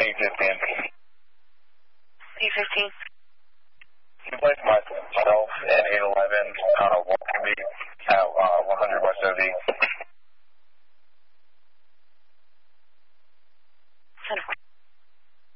P15. P15. You place myself and 811 on a 1.